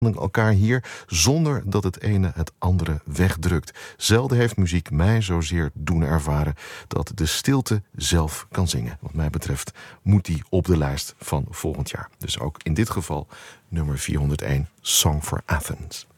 elkaar hier zonder dat het ene het andere wegdrukt. Zelden heeft muziek mij zozeer doen ervaren dat de stilte zelf kan zingen. Wat mij betreft moet die op de lijst van volgend jaar. Dus ook in dit geval nummer 401, Song for Athens.